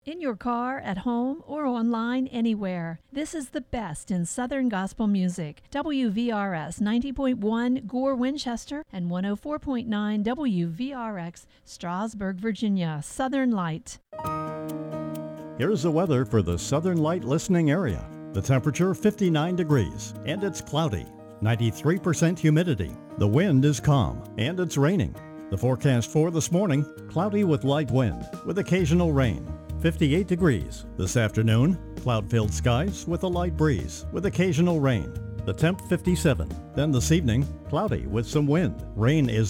In your car, at home, or online, anywhere. This is the best in Southern gospel music. WVRS 90.1 Gore, Winchester, and 104.9 WVRX Strasburg, Virginia. Southern Light. Here's the weather for the Southern Light listening area. The temperature 59 degrees, and it's cloudy. 93% humidity. The wind is calm, and it's raining. The forecast for this morning, cloudy with light wind, with occasional rain. 58 degrees. This afternoon, cloud-filled skies with a light breeze, with occasional rain. The temp 57. Then this evening, cloudy with some wind. Rain is